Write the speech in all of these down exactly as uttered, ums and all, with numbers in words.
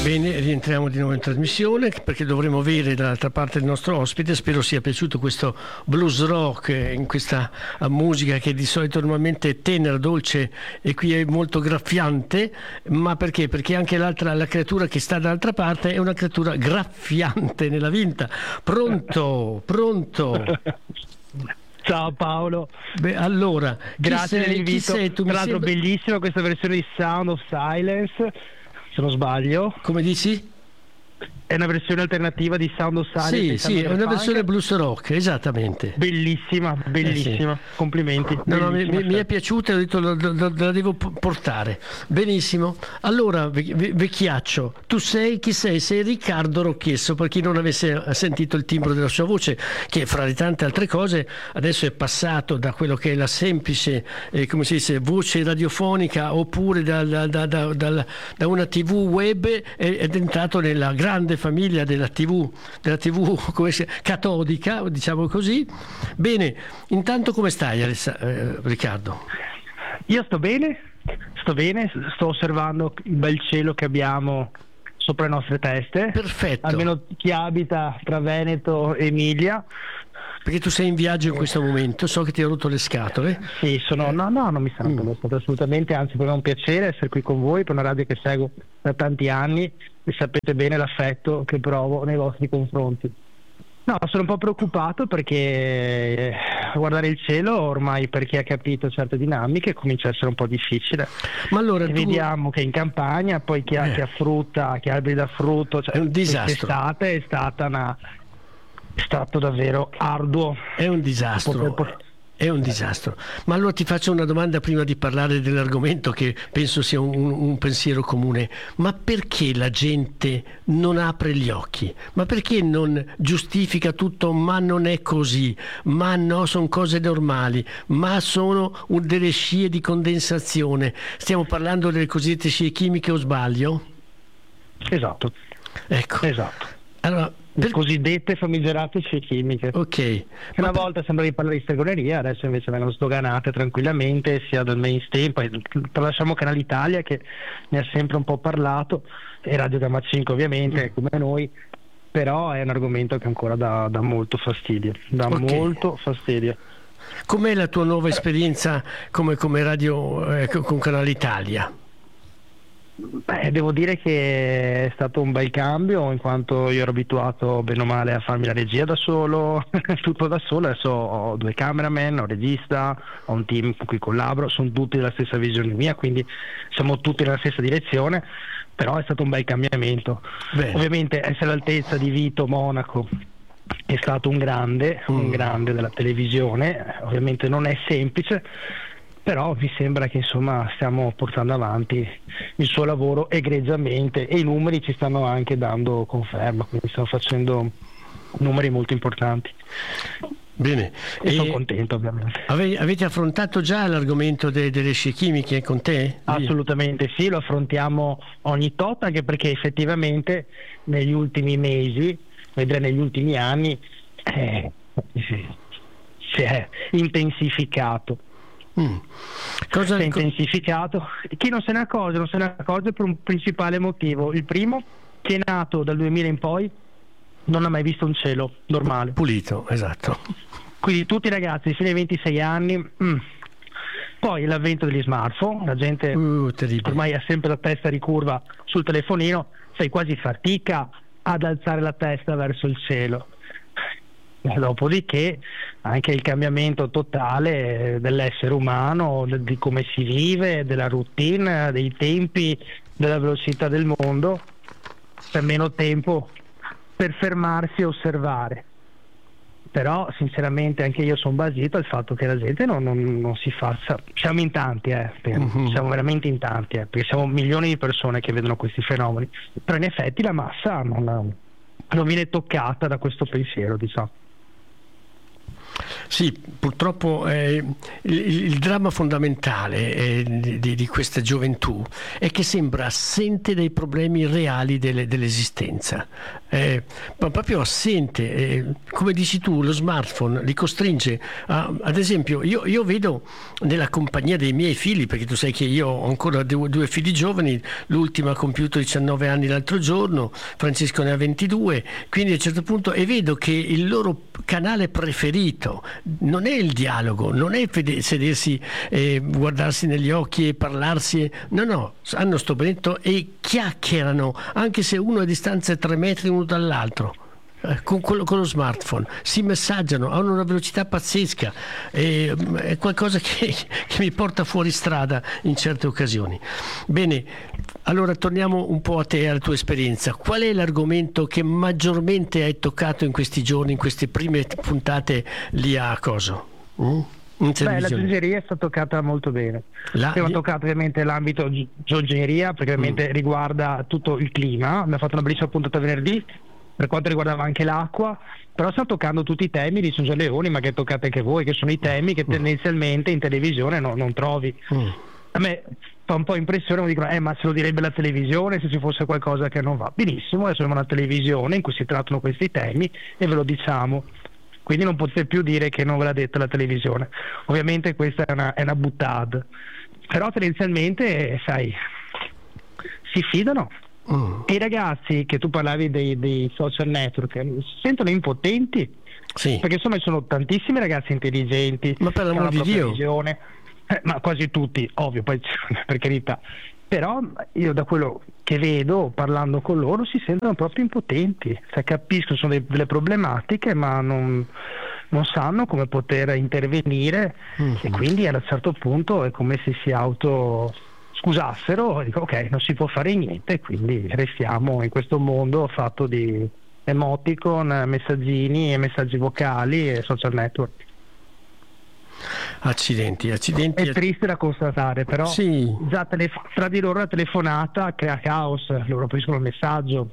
Bene, rientriamo di nuovo in trasmissione perché dovremo avere dall'altra parte il nostro ospite. Spero sia piaciuto questo blues rock in questa musica che di solito normalmente è tenera, dolce e qui è molto graffiante. Ma perché? Perché anche l'altra, la creatura che sta dall'altra parte è una creatura graffiante nella vita. Pronto? Pronto? Ciao Paolo. Beh, allora, grazie chi sei, dell'invito. chi sei? Tu Tra mi l'altro sembra... bellissima questa versione di Sound of Silence, se non sbaglio. Come dici? È una versione alternativa di Sound of Silence. Sì, sì, è una versione blues rock, esattamente. Bellissima, bellissima, eh sì. Complimenti. No, no, mi, mi è piaciuta, ho detto la, la, la devo portare. Benissimo. Allora, vecchiaccio, tu sei chi sei? Sei Riccardo Rocchiesso, per chi non avesse sentito il timbro della sua voce, che fra le tante altre cose adesso è passato da quello che è la semplice, eh, come si dice, voce radiofonica, oppure da, da, da, da, da una tivù web, ed è entrato nella grande famiglia della tivù, della tivù come si, catodica, diciamo così. Bene, intanto come stai, Aless- eh, Riccardo? Io sto bene, sto bene, sto osservando il bel cielo che abbiamo sopra le nostre teste. Perfetto. Almeno chi abita tra Veneto e Emilia. Perché tu sei in viaggio in questo momento, so che ti ho rotto le scatole. Sì, sono, no, no, non mi stanno mm. rotto assolutamente, anzi per me è un piacere essere qui con voi, per una radio che seguo da tanti anni e sapete bene l'affetto che provo nei vostri confronti. No, sono un po' preoccupato perché guardare il cielo ormai, per chi ha capito certe dinamiche, comincia a essere un po' difficile. Ma allora tu... vediamo che in campagna poi chi ha, eh. chi ha frutta, chi ha alberi da frutto, cioè, è un disastro. Quest'estate è stata una... è stato davvero arduo. È un disastro. È un disastro. Ma allora ti faccio una domanda prima di parlare dell'argomento, che penso sia un, un pensiero comune. Ma perché la gente non apre gli occhi? Ma perché non giustifica tutto? Ma non è così. Ma no, sono cose normali. Ma sono un, delle scie di condensazione. Stiamo parlando delle cosiddette scie chimiche, o sbaglio? Esatto. Ecco. Esatto. Allora, le cosiddette famigerate scie chimiche. Ok. Una per... volta sembrava di parlare di stregoneria, adesso invece vengono sdoganate tranquillamente sia dal mainstream, poi tralasciamo Canale Italia che ne ha sempre un po' parlato, e Radio Gamma cinque ovviamente, mm. come noi, però è un argomento che ancora dà, dà molto fastidio, dà okay. molto fastidio. Com'è la tua nuova esperienza come, come radio eh, con Canale Italia? Beh, devo dire che è stato un bel cambio, in quanto io ero abituato bene o male a farmi la regia da solo, tutto da solo. Adesso ho due cameraman, ho un regista, ho un team con cui collaboro, sono tutti della stessa visione mia, quindi siamo tutti nella stessa direzione, però è stato un bel cambiamento. Bene. Ovviamente essere all'altezza di Vito Monaco è stato un grande, mm. un grande della televisione, ovviamente non è semplice, però mi sembra che insomma stiamo portando avanti il suo lavoro egregiamente e i numeri ci stanno anche dando conferma, quindi stiamo facendo numeri molto importanti. Bene, e, e sono contento ovviamente. Ave, avete affrontato già l'argomento de, delle scie chimiche con te? Assolutamente sì, lo affrontiamo ogni tot, anche perché effettivamente negli ultimi mesi, vedrei negli ultimi anni, eh, si è intensificato. Mm. Cosa si è intensificato. Chi non se ne accorge non se ne accorge per un principale motivo. Il primo, che è nato dal duemila in poi non ha mai visto un cielo normale pulito, esatto. Quindi tutti i ragazzi fino ai ventisei anni, mm. poi l'avvento degli smartphone, la gente uh, ormai ha sempre la testa ricurva sul telefonino, fai quasi fatica ad alzare la testa verso il cielo. Dopodiché anche il cambiamento totale dell'essere umano, di come si vive, della routine, dei tempi, della velocità del mondo, c'è meno tempo per fermarsi e osservare. Però sinceramente anche io sono basito al fatto che la gente non, non, non si faccia, siamo in tanti, eh, uh-huh. siamo veramente in tanti, eh, perché siamo milioni di persone che vedono questi fenomeni, però in effetti la massa non, non viene toccata da questo pensiero, diciamo. Sì, purtroppo eh, il, il dramma fondamentale eh, di, di questa gioventù è che sembra assente dai problemi reali delle, dell'esistenza, eh, ma proprio assente. Eh, come dici tu, lo smartphone li costringe a, ad esempio, io, io vedo nella compagnia dei miei figli, perché tu sai che io ho ancora due, due figli giovani, l'ultima ha compiuto diciannove anni l'altro giorno, Francesco ne ha ventidue, quindi a un certo punto, e vedo che il loro canale preferito non è il dialogo, non è fede- sedersi e guardarsi negli occhi e parlarsi, no no, hanno sto benedetto e chiacchierano, anche se uno è a distanza tre metri uno dall'altro. Con, quello, con lo smartphone si messaggiano, hanno una velocità pazzesca, e, è qualcosa che, che mi porta fuori strada in certe occasioni. Bene, allora torniamo un po' a te, alla tua esperienza. Qual è l'argomento che maggiormente hai toccato in questi giorni, in queste prime puntate lì a Coso? Mm? Beh, la gioielleria è stata toccata molto bene. La... Abbiamo toccato ovviamente l'ambito gi- gioielleria, perché ovviamente mm. riguarda tutto il clima. Abbiamo fatto una bellissima puntata venerdì per quanto riguardava anche l'acqua, però sta toccando tutti i temi di Sonja Leoni, ma che toccate anche voi, che sono i temi che tendenzialmente in televisione no, non trovi. Mm. A me fa un po' impressione, mi dicono, eh ma se lo direbbe la televisione se ci fosse qualcosa che non va. Benissimo, adesso abbiamo una televisione in cui si trattano questi temi e ve lo diciamo. Quindi non potete più dire che non ve l'ha detto la televisione. Ovviamente questa è una, è una buttata, però tendenzialmente, sai, si fidano. Mm. E i ragazzi che tu parlavi dei, dei social network si sentono impotenti, sì. Perché insomma sono tantissimi ragazzi intelligenti, ma per l'amor di Dio, eh, ma quasi tutti, ovvio, poi per carità, però io da quello che vedo parlando con loro si sentono proprio impotenti, cioè, capisco, sono dei, delle problematiche, ma non, non sanno come poter intervenire, mm-hmm. E quindi a un certo punto è come se si auto scusassero e dico ok, non si può fare niente, quindi restiamo in questo mondo fatto di emoticon, messaggini e messaggi vocali e social network. Accidenti, accidenti. È triste da constatare, però sì. Già telef- tra di loro la telefonata crea caos, loro capiscono il messaggio.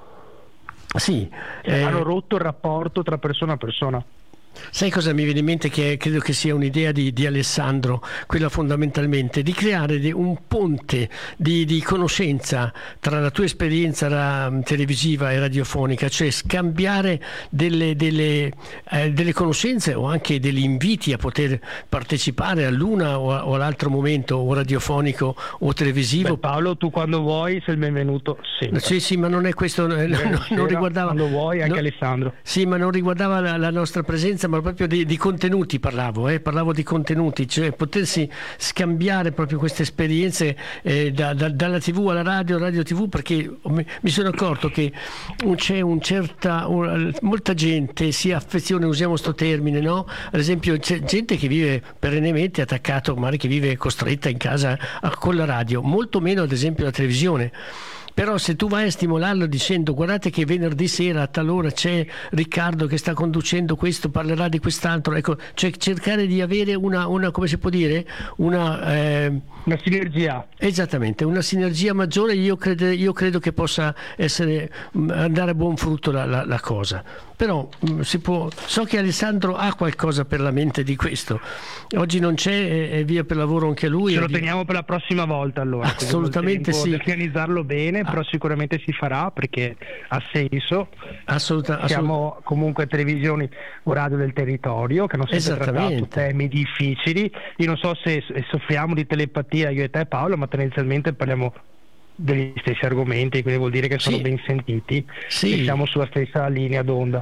Sì, eh... hanno rotto il rapporto tra persona a persona. Sai cosa mi viene in mente, che credo che sia un'idea di, di Alessandro, quella fondamentalmente di creare un ponte di, di conoscenza tra la tua esperienza ra- televisiva e radiofonica, cioè scambiare delle, delle, eh, delle conoscenze o anche degli inviti a poter partecipare all'una o, a, o all'altro momento, o radiofonico o televisivo. Beh, Paolo, tu quando vuoi sei il benvenuto sempre. Sì, sì, ma non è questo, eh, non, non riguardava quando vuoi, anche no, Alessandro. Sì, ma non riguardava la, la nostra presenza, ma proprio di, di contenuti parlavo, eh? parlavo di contenuti, cioè potersi scambiare proprio queste esperienze eh, da, da, dalla tivù alla radio, radio tivù, perché mi, mi sono accorto che c'è un certa, un, molta gente si affeziona, usiamo sto termine, no? Ad esempio c'è gente che vive perennemente attaccato, magari che vive costretta in casa a, con la radio, molto meno ad esempio la televisione. Però se tu vai a stimolarlo dicendo guardate che venerdì sera a tal'ora c'è Riccardo che sta conducendo questo, parlerà di quest'altro, ecco, cioè cercare di avere una, una come si può dire, una, eh, una sinergia. Esattamente, una sinergia maggiore, io credo, io credo che possa essere, andare a buon frutto la, la, la cosa. Però si può, so che Alessandro ha qualcosa per la mente di questo, oggi non c'è, è via per lavoro anche lui. Ce lo teniamo per la prossima volta allora. Assolutamente sì. Di organizzarlo bene, ah. però sicuramente si farà perché ha senso. Assoluta, Siamo assolut- comunque televisioni o radio del territorio che hanno sempre trattato temi difficili. Io non so se soffriamo di telepatia io e te Paolo, ma tendenzialmente parliamo degli stessi argomenti, quindi vuol dire che sono sì. ben sentiti, sì. e siamo sulla stessa linea d'onda.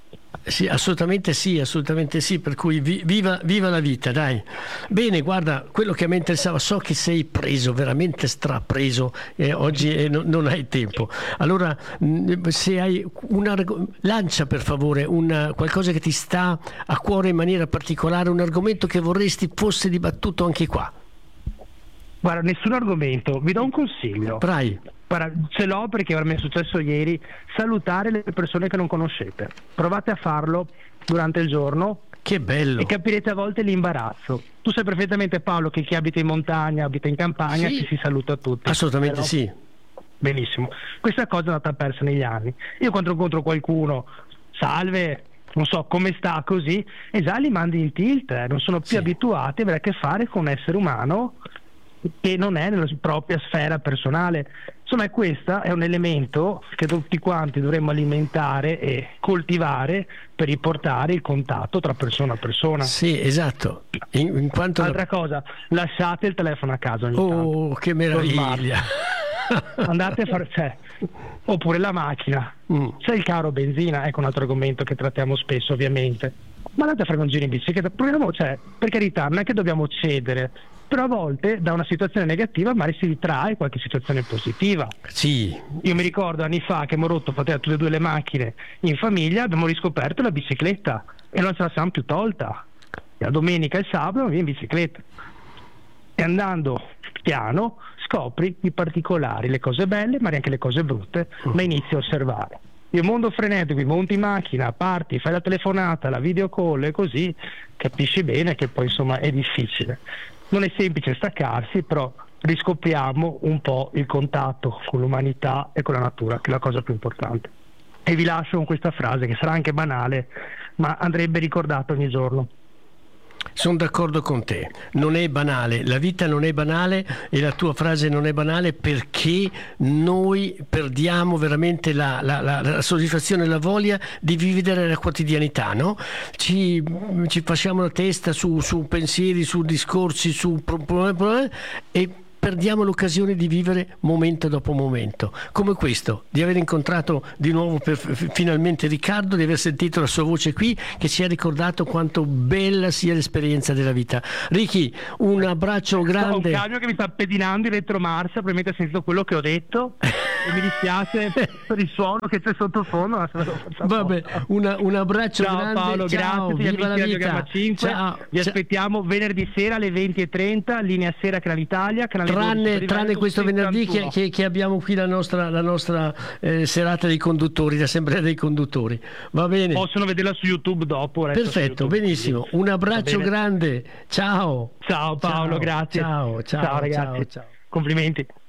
Sì, assolutamente sì, assolutamente sì, per cui vi, viva, viva la vita, dai. Bene, guarda, quello che mi interessava, so che sei preso, veramente strapreso, e oggi eh, no, non hai tempo. Allora, mh, se hai una, lancia per favore una, qualcosa che ti sta a cuore in maniera particolare, un argomento che vorresti fosse dibattuto anche qua. Guarda, nessun argomento, vi do un consiglio. Vai. Guarda, ce l'ho perché mi è successo ieri, salutare le persone che non conoscete. Provate a farlo durante il giorno. Che bello. E capirete a volte l'imbarazzo. Tu sai perfettamente Paolo che chi abita in montagna, abita in campagna, sì. ci si saluta tutti. Assolutamente Però, sì. Benissimo. Questa cosa è andata persa negli anni. Io quando incontro qualcuno, salve, non so come sta così, e già li mandi in tilt, eh, non sono più Sì. abituati ad avere a che fare con un essere umano che non è nella propria sfera personale. Insomma, questo è un elemento che tutti quanti dovremmo alimentare e coltivare per riportare il contatto tra persona a persona. Sì, esatto. In, in quanto la- Altra cosa, lasciate il telefono a casa ogni Oh, tanto. che Lo meraviglia! smart. Andate a fare, cioè, oppure la macchina, Mm. c'è il caro benzina, ecco un altro argomento che trattiamo spesso ovviamente, ma andate a fare un giro in bicicletta, proviamo, cioè, per carità, non è che dobbiamo cedere, però a volte da una situazione negativa magari si ritrae qualche situazione positiva. Sì, Io mi ricordo anni fa che abbiamo rotto praticamente tutte e due le macchine in famiglia, abbiamo riscoperto la bicicletta e non ce la siamo più tolta. La domenica e il sabato via in bicicletta, e andando piano scopri i particolari, le cose belle ma anche le cose brutte, ma inizi a osservare. Il mondo frenetico, monti in macchina, parti, fai la telefonata, la video call e così capisci bene che poi insomma è difficile. Non è semplice staccarsi, però riscopriamo un po' il contatto con l'umanità e con la natura, che è la cosa più importante. E vi lascio con questa frase che sarà anche banale, ma andrebbe ricordata ogni giorno. sono d'accordo con te, non è banale, la vita non è banale e la tua frase non è banale, perché noi perdiamo veramente la, la, la, la soddisfazione e la voglia di vivere la quotidianità, no? Ci, ci facciamo la testa su, su pensieri, su discorsi, su problemi e perdiamo l'occasione di vivere momento dopo momento, come questo, di aver incontrato di nuovo per, finalmente Riccardo, di aver sentito la sua voce qui, che ci ha ricordato quanto bella sia l'esperienza della vita. Ricky, un abbraccio grande. Ho un camion che mi sta pedinando in retromarcia, probabilmente ha sentito quello che ho detto e mi dispiace per il suono che c'è sottofondo, ma se me lo faccio Vabbè, una, un abbraccio Ciao grande. Paolo, ciao, grazie, viva la amici di vita. Radiogramma cinque. Ciao. Vi aspettiamo venerdì sera alle venti e trenta, linea sera Canale Italia, canale Tranne, tranne questo venerdì che, che, che abbiamo qui la nostra, la nostra eh, serata dei conduttori, l'assemblea dei conduttori. Va bene? Possono vederla su YouTube dopo. Perfetto, YouTube, benissimo. Un abbraccio grande. Ciao. Ciao Paolo, ciao, grazie. Ciao, ciao, ciao ragazzi. Ciao, ciao. Complimenti.